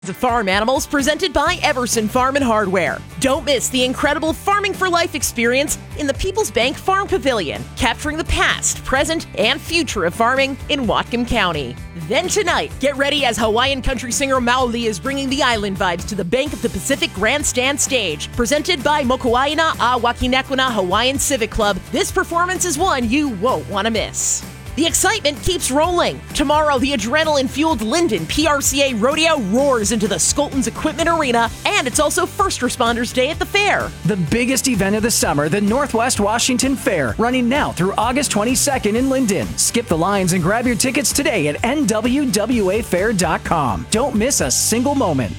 The Farm Animals presented by Everson Farm and Hardware. Don't miss the incredible Farming for Life experience in the People's Bank Farm Pavilion, capturing the past, present, and future of farming in Whatcom County. Then tonight, get ready as Hawaiian country singer Maoli is bringing the island vibes to the Bank of the Pacific Grandstand stage. Presented by Mokuaina a Wakinekuna Hawaiian Civic Club, this performance is one you won't want to miss. The excitement keeps rolling. Tomorrow, the adrenaline-fueled Linden PRCA Rodeo roars into the Skoltons Equipment Arena, and it's also First Responders Day at the fair. The biggest event of the summer, the Northwest Washington Fair, running now through August 22nd in Linden. Skip the lines and grab your tickets today at nwwafair.com. Don't miss a single moment.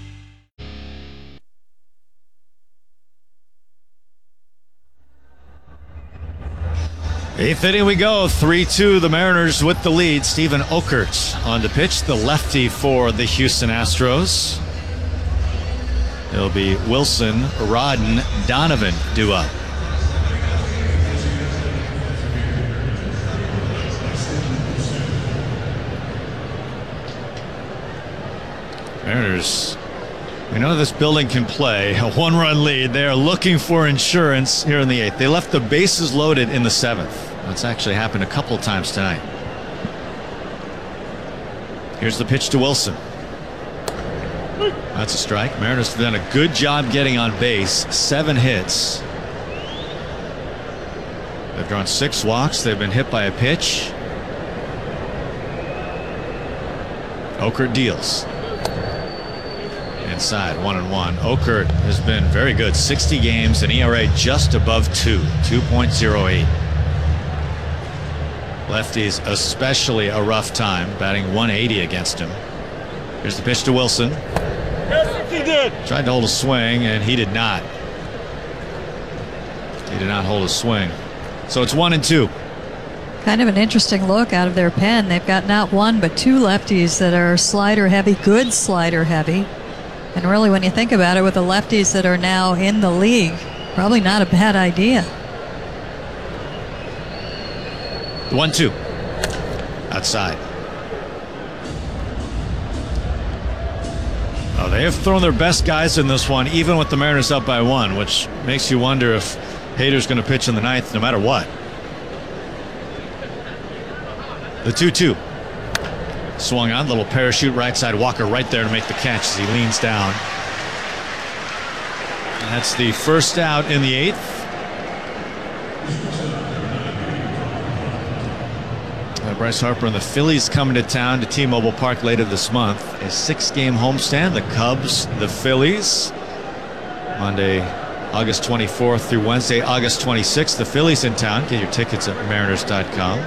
Eighth inning we go, 3-2, the Mariners with the lead. Steven Okert on the pitch, the lefty for the Houston Astros. It'll be Wilson, Rodden, Donovan due up. Mariners, we know this building can play. A one-run lead. They are looking for insurance here in the eighth. They left the bases loaded in the seventh. That's actually happened a couple of times tonight. Here's the pitch to Wilson. That's a strike. Mariners have done a good job getting on base. 7 hits. They've drawn 6 walks. They've been hit by a pitch. Okert deals. Inside, 1-1. Okert has been very good. 60 games, an ERA just above 2.08. Lefties especially a rough time, batting 180 against him. Here's the pitch to Wilson. Yes, he did. Tried to hold a swing, and he did not. He did not hold a swing. So it's 1-2. Kind of an interesting look out of their pen. They've got not one but 2 lefties that are slider heavy, good slider heavy. And really, when you think about it, with the lefties that are now in the league, probably not a bad idea. 1-2. Outside. Oh, they have thrown their best guys in this one, even with the Mariners up by 1, which makes you wonder if Hader's going to pitch in the 9th no matter what. The 2-2. Swung on, little parachute right side. Walker right there to make the catch as he leans down. And that's the first out in the 8th. Bryce Harper and the Phillies coming to town to T-Mobile Park later this month. A 6-game homestand. The Cubs, the Phillies. Monday, August 24th through Wednesday, August 26th. The Phillies in town. Get your tickets at mariners.com.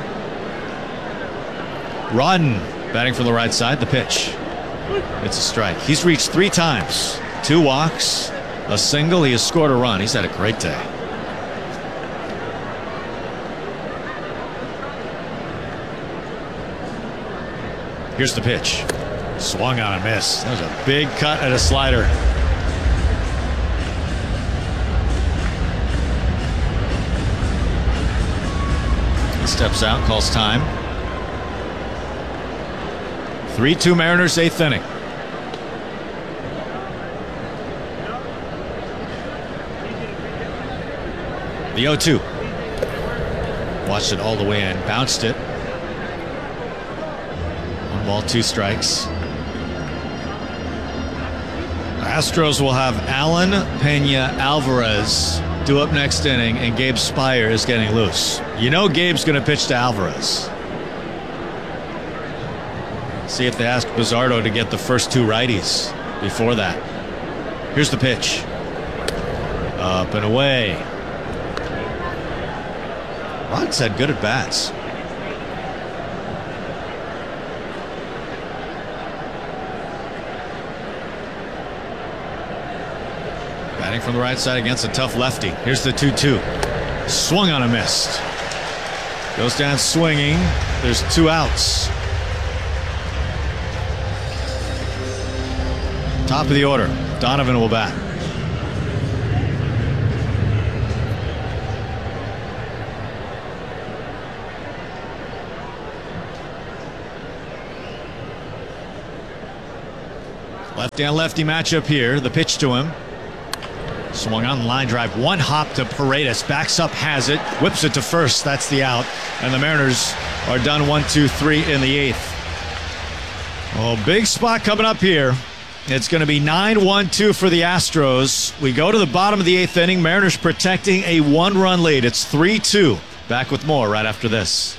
Rodden batting from the right side. The pitch. It's a strike. He's reached 3 times. 2 walks, a single. He has scored a run. He's had a great day. Here's the pitch. Swung on and missed. That was a big cut at a slider. He steps out, calls time. 3-2 Mariners, 8th inning. The 0-2. Watched it all the way in, bounced it. 1 ball, 2 strikes. Astros will have Allen, Pena, Alvarez due up next inning, and Gabe Spire is getting loose. You know Gabe's going to pitch to Alvarez. See if they ask Bizzardo to get the first 2 righties before that. Here's the pitch. Up and away. Rod's had good at bats. Batting from the right side against a tough lefty. Here's the 2-2. Swung on a missed. Goes down swinging. There's 2 outs. Top of the order. Donovan will bat. Lefty-on-lefty matchup here. The pitch to him. Swung on, line drive. One hop to Paredes. Backs up, has it. Whips it to first. That's the out. And the Mariners are done 1-2-3 in the 8th. Oh, big spot coming up here. It's going to be 9-1-2 for the Astros. We go to the bottom of the 8th inning. Mariners protecting a 1-run lead. It's 3-2. Back with more right after this.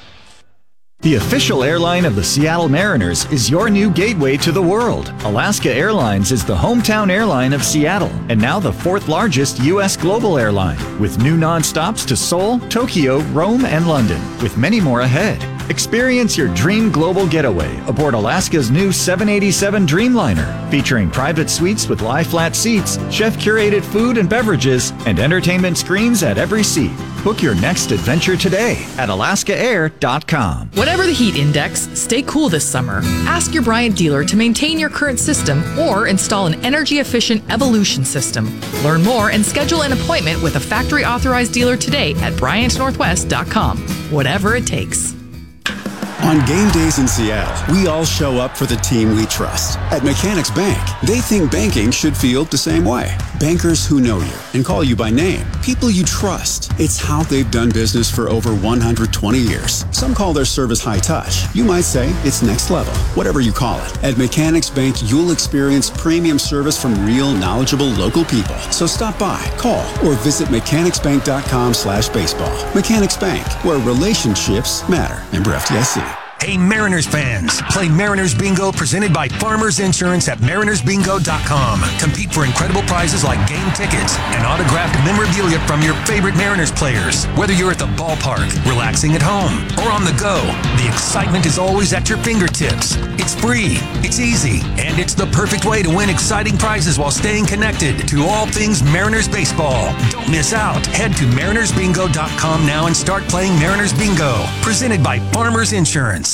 The official airline of the Seattle Mariners is your new gateway to the world. Alaska Airlines is the hometown airline of Seattle and now the 4th largest U.S. global airline, with new nonstops to Seoul, Tokyo, Rome, and London, with many more ahead. Experience your dream global getaway aboard Alaska's new 787 Dreamliner, featuring private suites with lie-flat seats, chef-curated food and beverages, and entertainment screens at every seat. Book your next adventure today at alaskaair.com. Whatever the heat index, stay cool this summer. Ask your Bryant dealer to maintain your current system or install an energy-efficient Evolution system. Learn more and schedule an appointment with a factory-authorized dealer today at BryantNorthwest.com. Whatever it takes. On game days in Seattle, we all show up for the team we trust. At Mechanics Bank, they think banking should feel the same way. Bankers who know you and call you by name. People you trust. It's how they've done business for over 120 years. Some call their service high touch. You might say it's next level. Whatever you call it. At Mechanics Bank, you'll experience premium service from real, knowledgeable local people. So stop by, call, or visit mechanicsbank.com/baseball. Mechanics Bank, where relationships matter. Member FDIC. Hey Mariners fans, play Mariners Bingo presented by Farmers Insurance at marinersbingo.com. Compete for incredible prizes like game tickets and autographed memorabilia from your favorite Mariners players. Whether you're at the ballpark, relaxing at home, or on the go, the excitement is always at your fingertips. It's free, it's easy, and it's the perfect way to win exciting prizes while staying connected to all things Mariners baseball. Don't miss out. Head to marinersbingo.com now and start playing Mariners Bingo, presented by Farmers Insurance.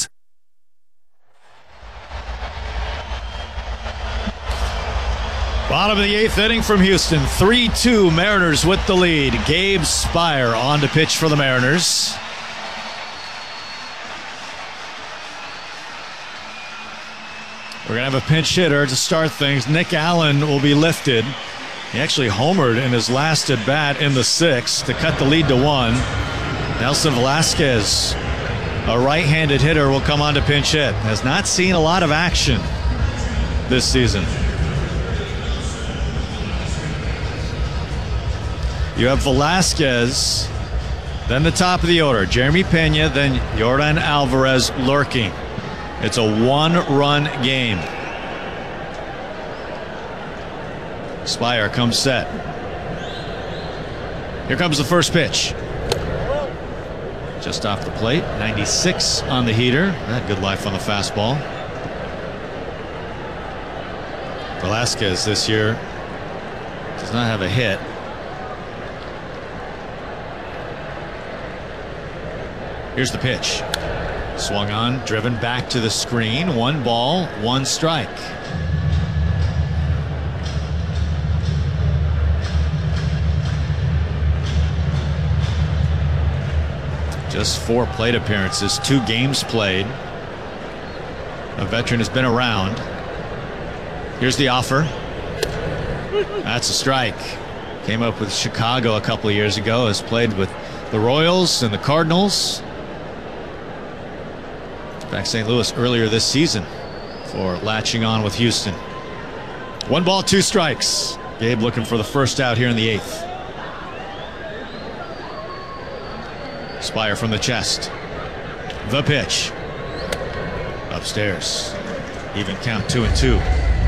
Bottom of the 8th inning from Houston. 3-2 Mariners with the lead. Gabe Spire on to pitch for the Mariners. We're going to have a pinch hitter to start things. Nick Allen will be lifted. He actually homered in his last at bat in the 6th to cut the lead to 1. Nelson Velasquez, a right-handed hitter, will come on to pinch hit. Has not seen a lot of action this season. You have Velasquez, then the top of the order, Jeremy Pena, then Yordan Alvarez lurking. It's a 1-run game. Spire comes set. Here comes the first pitch. Just off the plate, 96 on the heater. That good life on the fastball. Velasquez this year does not have a hit. Here's the pitch. Swung on, driven back to the screen. 1 ball, 1 strike. Just 4 plate appearances, 2 games played. A veteran has been around. Here's the offer. That's a strike. Came up with Chicago a couple of years ago. Has played with the Royals and the Cardinals. Back St. Louis earlier this season for latching on with Houston. 1 ball, 2 strikes. Gabe looking for the first out here in the 8th. Spire from the chest. The pitch. Upstairs. Even count, 2-2.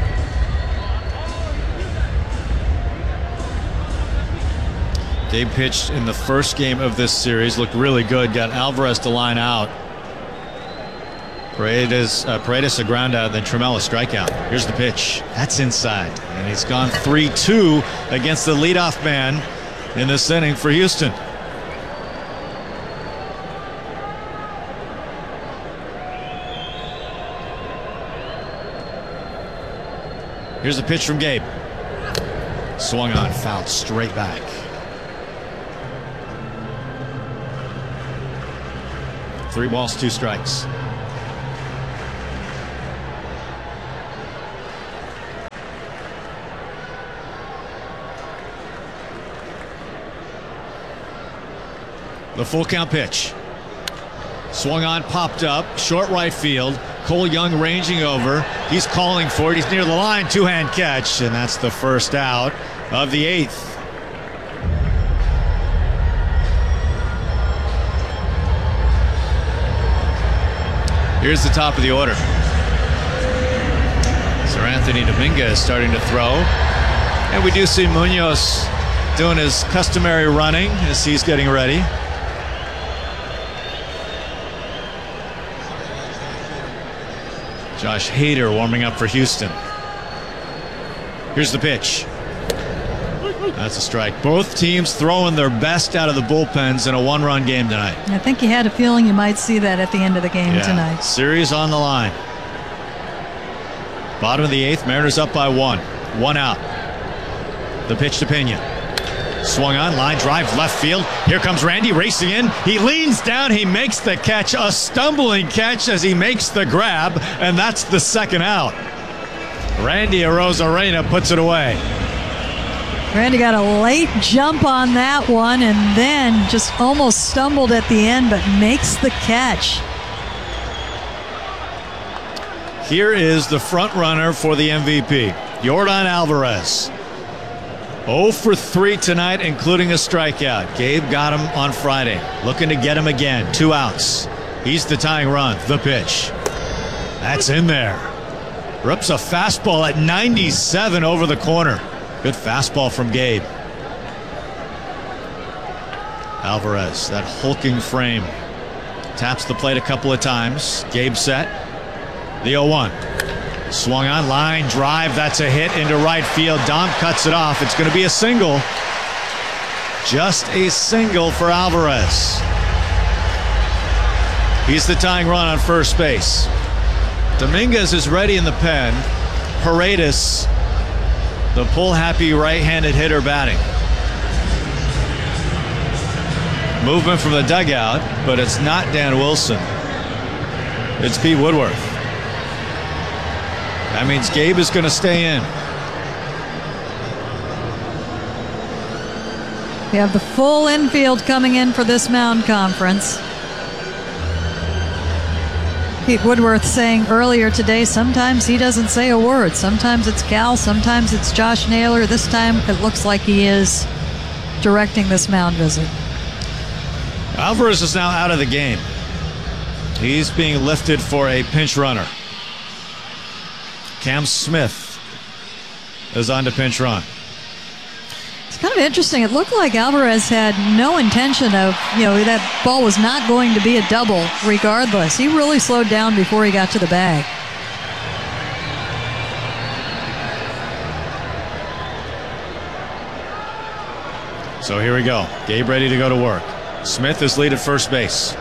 Gabe pitched in the first game of this series. Looked really good. Got Alvarez to line out. Paredes a ground out, then Trammell a strikeout. Here's the pitch. That's inside. And he's gone 3-2 against the leadoff man in this inning for Houston. Here's the pitch from Gabe. Swung on, fouled straight back. Three balls, 2 strikes. The full count pitch. Swung on, popped up, short right field. Cole Young ranging over. He's calling for it. He's near the line. Two-hand catch, and that's the first out of the 8th. Here's the top of the order. Sir Anthony Dominguez starting to throw. And we do see Munoz doing his customary running as he's getting ready. Josh Hader warming up for Houston. Here's the pitch. That's a strike. Both teams throwing their best out of the bullpens in a one-run game tonight. I think you had a feeling you might see that at the end of the game tonight. Series on the line. Bottom of the 8th, Mariners up by 1. 1 out. The pitch to Pena. Swung on, line drive, left field. Here comes Randy racing in. He leans down, he makes the catch. A stumbling catch as he makes the grab, and that's the second out. Randy Arozarena puts it away. Randy got a late jump on that one and then just almost stumbled at the end, but makes the catch. Here is the front runner for the MVP, Yordan Alvarez. 0 for 3 tonight, including a strikeout. Gabe got him on Friday. Looking to get him again. 2 outs. He's the tying run. The pitch. That's in there. Rips a fastball at 97 over the corner. Good fastball from Gabe. Alvarez, that hulking frame. Taps the plate a couple of times. Gabe set. The 0-1. Swung on, line drive. That's a hit into right field. Dom cuts it off. It's going to be a single. Just a single for Alvarez. He's the tying run on first base. Dominguez is ready in the pen. Paredes, the pull-happy right-handed hitter, batting. Movement from the dugout, but it's not Dan Wilson. It's Pete Woodworth. That means Gabe is going to stay in. We have the full infield coming in for this mound conference. Pete Woodworth saying earlier today, sometimes he doesn't say a word. Sometimes it's Cal, sometimes it's Josh Naylor. This time it looks like he is directing this mound visit. Alvarez is now out of the game. He's being lifted for a pinch runner. Cam Smith is on to pinch run. It's kind of interesting. It looked like Alvarez had no intention of, that ball was not going to be a double regardless. He really slowed down before he got to the bag. So here we go. Gabe ready to go to work. Smith is lead at first base.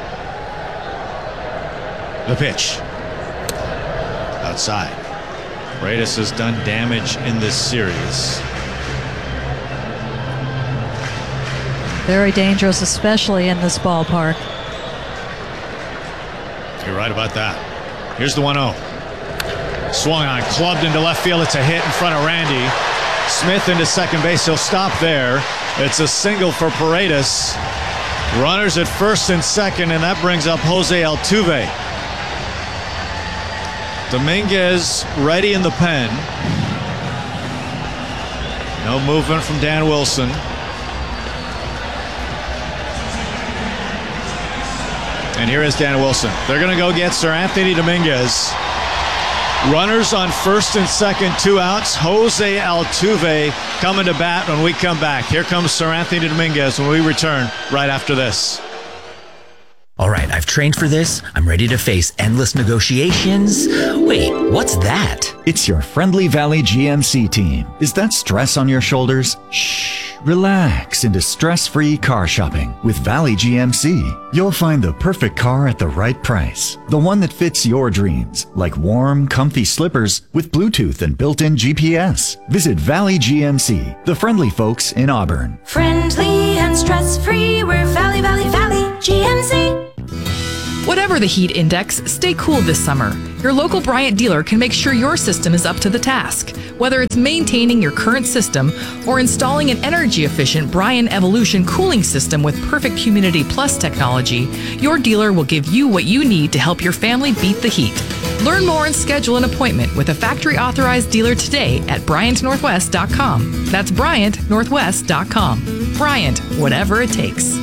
The pitch. Outside. Paredes has done damage in this series. Very dangerous, especially in this ballpark. You're right about that. Here's the 1-0. Swung on, clubbed into left field. It's a hit in front of Randy. Smith into second base. He'll stop there. It's a single for Paredes. Runners at first and second, and that brings up Jose Altuve. Dominguez ready in the pen. No movement from Dan Wilson. And here is Dan Wilson. They're going to go get Sir Anthony Dominguez. Runners on first and second, 2 outs. Jose Altuve coming to bat when we come back. Here comes Sir Anthony Dominguez when we return right after this. All right, I've trained for this. I'm ready to face endless negotiations. Wait, what's that? It's your Friendly Valley GMC team. Is that stress on your shoulders? Shh, relax into stress-free car shopping. With Valley GMC, you'll find the perfect car at the right price. The one that fits your dreams, like warm, comfy slippers with Bluetooth and built-in GPS. Visit Valley GMC, the friendly folks in Auburn. Friendly and stress-free, we're Valley GMC. Whatever the heat index, stay cool this summer. Your local Bryant dealer can make sure your system is up to the task. Whether it's maintaining your current system or installing an energy-efficient Bryant Evolution cooling system with Perfect Humidity Plus technology, your dealer will give you what you need to help your family beat the heat. Learn more and schedule an appointment with a factory-authorized dealer today at BryantNorthwest.com. That's BryantNorthwest.com. Bryant, whatever it takes.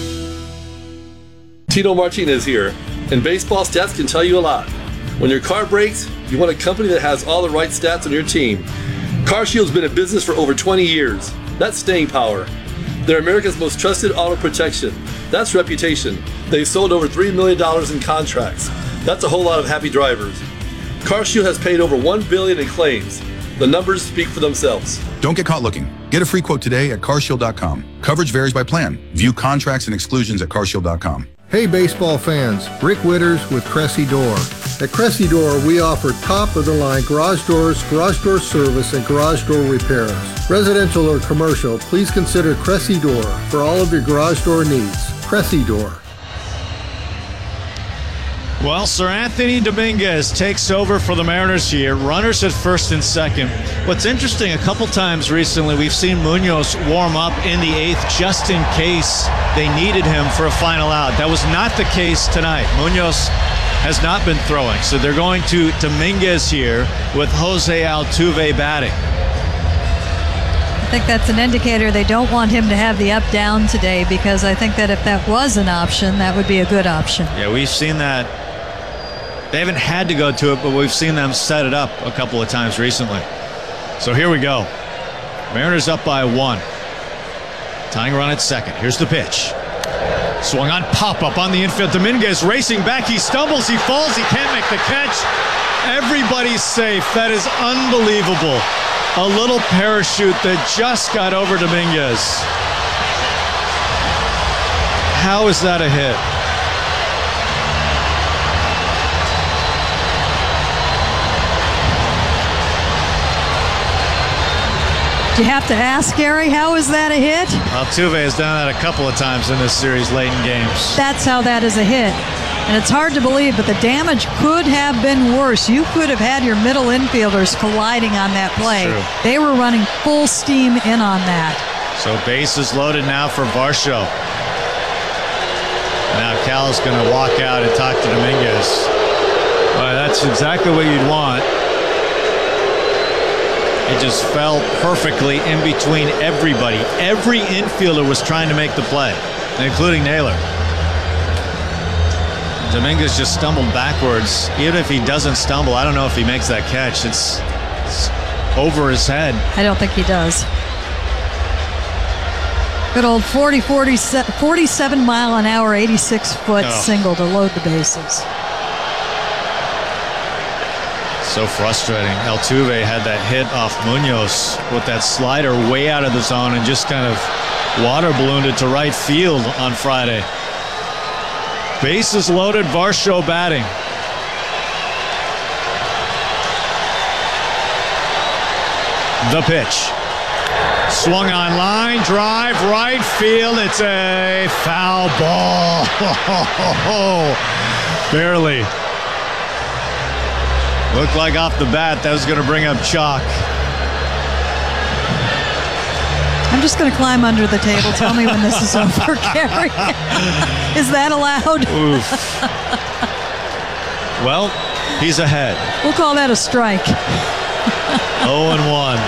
Tito Martinez here, and baseball stats can tell you a lot. When your car breaks, you want a company that has all the right stats on your team. CarShield's been in business for over 20 years. That's staying power. They're America's most trusted auto protection. That's reputation. They've sold over $3 million in contracts. That's a whole lot of happy drivers. CarShield has paid over $1 billion in claims. The numbers speak for themselves. Don't get caught looking. Get a free quote today at carshield.com. Coverage varies by plan. View contracts and exclusions at carshield.com. Hey baseball fans, Rick Witters with Cressy Door. At Cressy Door, we offer top-of-the-line garage doors, garage door service, and garage door repairs. Residential or commercial, please consider Cressy Door for all of your garage door needs. Cressy Door. Well, Sir Anthony Dominguez takes over for the Mariners here. Runners at first and second. What's interesting, a couple times recently, we've seen Munoz warm up in the eighth just in case they needed him for a final out. That was not the case tonight. Munoz has not been throwing, so they're going to Dominguez here with Jose Altuve batting. I think that's an indicator they don't want him to have the up-down today, because I think that if that was an option, that would be a good option. Yeah, we've seen that. They haven't had to go to it, but we've seen them set it up a couple of times recently. So here we go. Mariners up by 1. Tying run at second. Here's the pitch. Swung on, pop-up on the infield. Dominguez racing back. He stumbles. He falls. He can't make the catch. Everybody's safe. That is unbelievable. A little parachute that just got over Dominguez. How is that a hit? You have to ask, Gary, how is that a hit? Altuve has done that a couple of times in this series late in games. That's how that is a hit. And it's hard to believe, but the damage could have been worse. You could have had your middle infielders colliding on that play. They were running full steam in on that. So bases loaded now for Varsho. Now Cal's going to walk out and talk to Dominguez. Well, that's exactly what you'd want. It just fell perfectly in between everybody. Every infielder was trying to make the play, including Naylor. Dominguez just stumbled backwards. Even if he doesn't stumble, I don't know if he makes that catch. It's over his head. I don't think he does. Good old 47 mile an hour, 86-foot single to load the bases. So frustrating. Altuve had that hit off Munoz with that slider way out of the zone and just kind of water ballooned it to right field on Friday. Bases loaded, Varsho batting. The pitch. Swung on line, drive, right field. It's a foul ball. Barely. Looked like off the bat that was going to bring up chalk. I'm just going to climb under the table. Tell me when this is over, Gary. Is that allowed? Oof. Well, he's ahead. We'll call that a strike. 0-1.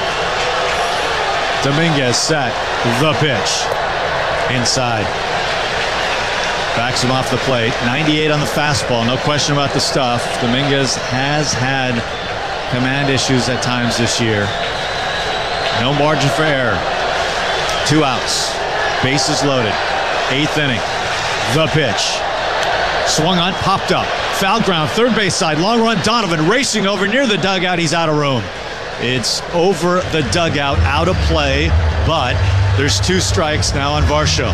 Dominguez set. The pitch. Inside. Backs him off the plate. 98 on the fastball. No question about the stuff. Dominguez has had command issues at times this year. No margin for error. 2 outs. Bases loaded. 8th inning. The pitch. Swung on, popped up. Foul ground, third base side. Long run, Donovan racing over near the dugout. He's out of room. It's over the dugout, out of play, but there's 2 strikes now on Varsho.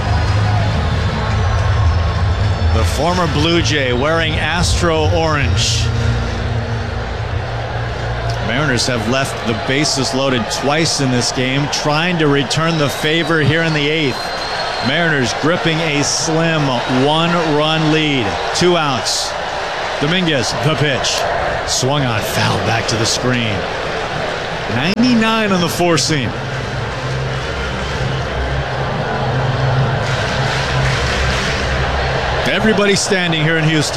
The former Blue Jay wearing Astro orange. Mariners have left the bases loaded twice in this game, trying to return the favor here in the 8th. Mariners gripping a slim 1-run lead. 2 outs. Dominguez, the pitch. Swung on, fouled back to the screen. 99 on the 4-seam. Everybody standing here in Houston.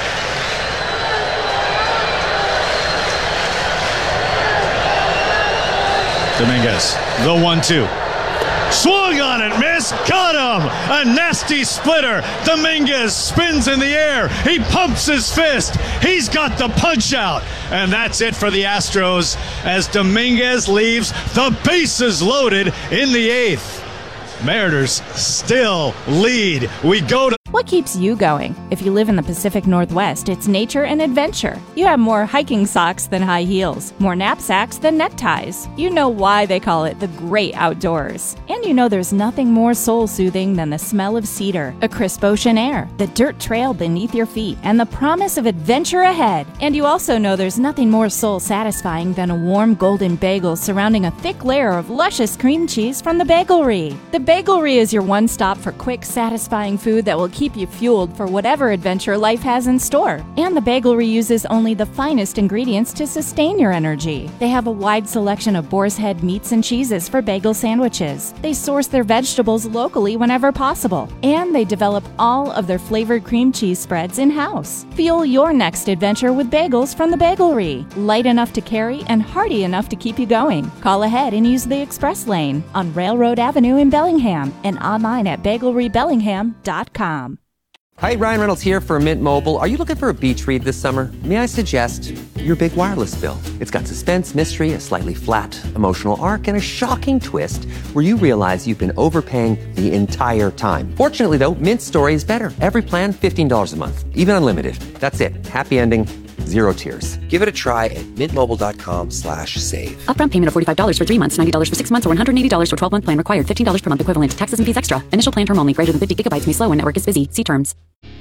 Dominguez, the 1-2. Swung on it, missed, got him! A nasty splitter. Dominguez spins in the air. He pumps his fist. He's got the punch out. And that's it for the Astros as Dominguez leaves the bases loaded in the 8th. Mariners still lead. We go to... What keeps you going? If you live in the Pacific Northwest, it's nature and adventure. You have more hiking socks than high heels, more knapsacks than neckties. You know why they call it the great outdoors. And you know there's nothing more soul-soothing than the smell of cedar, a crisp ocean air, the dirt trail beneath your feet, and the promise of adventure ahead. And you also know there's nothing more soul-satisfying than a warm golden bagel surrounding a thick layer of luscious cream cheese from the Bagelry. The Bagelry is your one stop for quick, satisfying food that will keep you fueled for whatever adventure life has in store. And the Bagelry uses only the finest ingredients to sustain your energy. They have a wide selection of boar's head meats and cheeses for bagel sandwiches. They source their vegetables locally whenever possible. And they develop all of their flavored cream cheese spreads in-house. Fuel your next adventure with bagels from the Bagelry. Light enough to carry and hearty enough to keep you going. Call ahead and use the express lane on Railroad Avenue in Bellingham and online at BagelryBellingham.com. Hi, Ryan Reynolds here for Mint Mobile. Are you looking for a beach read this summer? May I suggest your big wireless bill? It's got suspense, mystery, a slightly flat emotional arc, and a shocking twist where you realize you've been overpaying the entire time. Fortunately, though, Mint's story is better. Every plan, $15 a month, even unlimited. That's it. Happy ending. Zero tears. Give it a try at mintmobile.com/save. Upfront payment of $45 for 3 months, $90 for 6 months, or $180 for 12-month plan required. $15 per month equivalent. Taxes and fees extra. Initial plan term only. Greater than 50 gigabytes may slow when network is busy. See terms.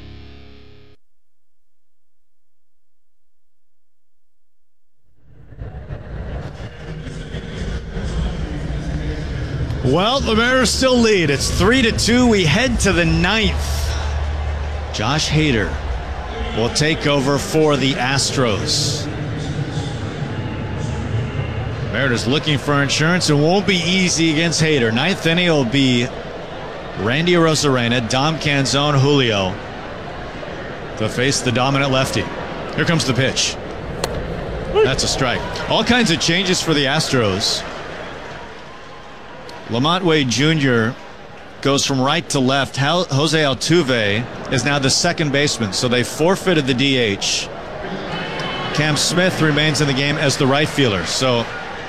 Well, the Mariners still lead. It's 3-2. We head to the 9th. Josh Hader will take over for the Astros. Mariners looking for insurance. It won't be easy against Hader. 9th inning will be Randy Arozarena, Dom Canzone, Julio to face the dominant lefty. Here comes the pitch. That's a strike. All kinds of changes for the Astros. Lamont Wade Jr. goes from right to left. Jose Altuve is now the second baseman, so they forfeited the DH. Cam Smith remains in the game as the right fielder, so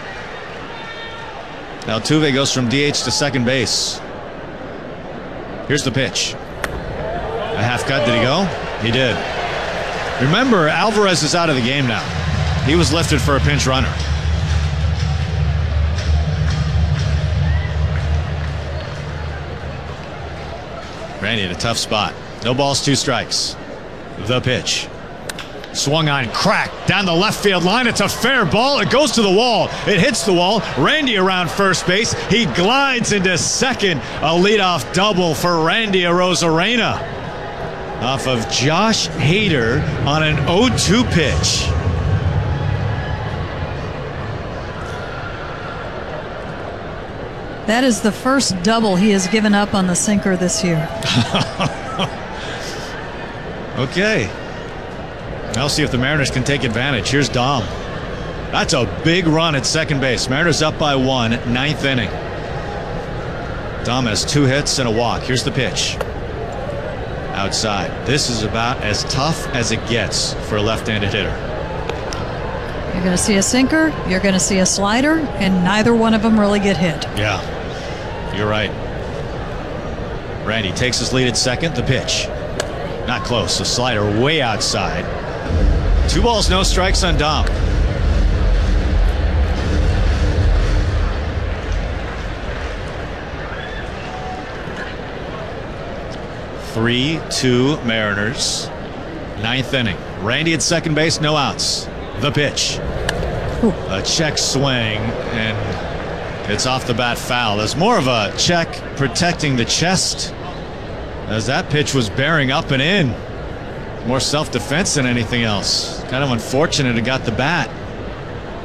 Altuve goes from DH to second base. Here's the pitch. A half cut. Did he go? He did. Remember, Alvarez is out of the game now. He was lifted for a pinch runner. Randy in a tough spot. No balls, 2 strikes. The pitch. Swung on, cracked down the left field line. It's a fair ball. It goes to the wall. It hits the wall. Randy around first base. He glides into second. A leadoff double for Randy Arozarena off of Josh Hader on an 0-2 pitch. That is the first double he has given up on the sinker this year. Okay. I'll see if the Mariners can take advantage. Here's Dom. That's a big run at second base. Mariners up by 1, 9th inning. Dom has 2 hits and a walk. Here's the pitch. Outside. This is about as tough as it gets for a left-handed hitter. You're going to see a sinker, you're going to see a slider, and neither one of them really get hit. Yeah, you're right. Randy takes his lead at second. The pitch. Not close. A slider way outside. 2 balls, no strikes on Dom. Three, 2 Mariners. 9th inning. Randy at second base, no outs. The pitch. A check swing, and It's off the bat foul. There's more of a check protecting the chest as that pitch was bearing up and in. More self-defense than anything else. Kind of unfortunate it got the bat.